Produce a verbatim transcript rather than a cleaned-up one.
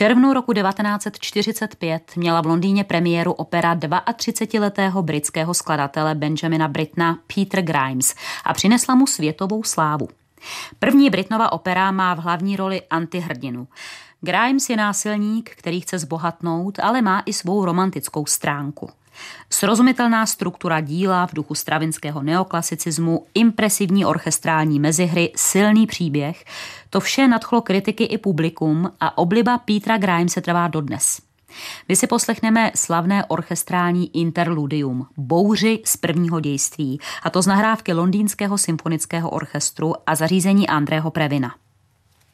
červnu roku devatenáct set čtyřicet pět měla v Londýně premiéru opera třicetiletého britského skladatele Benjamina Brittona Peter Grimes a přinesla mu světovou slávu. První Brittonova opera má v hlavní roli antihrdinu. Grimes je násilník, který chce zbohatnout, ale má i svou romantickou stránku. Srozumitelná struktura díla v duchu stravinského neoklasicismu, impresivní orchestrální mezihry, silný příběh, to vše nadchlo kritiky i publikum a obliba Petera Grimese trvá dodnes. My si poslechneme slavné orchestrální interludium, bouři z prvního dějství, a to z nahrávky Londýnského symfonického orchestru a zařízení Andreho Previna.